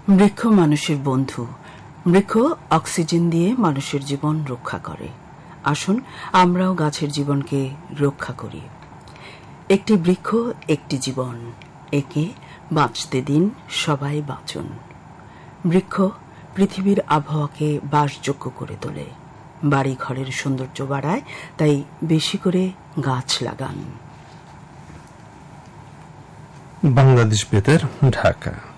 বৃক্ষ মানুষের বন্ধু। বৃক্ষ অক্সিজেন দিয়ে মানুষের জীবন রক্ষা করে। আসুন আমরাও গাছের জীবনকে রক্ষা করি। একটি বৃক্ষ একটি জীবন, একে বাঁচতে দিন, সবাই বাঁচুন। বৃক্ষ পৃথিবীর আবহাওয়াকে বাসযোগ্য করে তোলে, বাড়ি ঘরের সৌন্দর্য বাড়ায়, তাই বেশি করে গাছ লাগান। বাংলাদেশ বেতার, ঢাকা।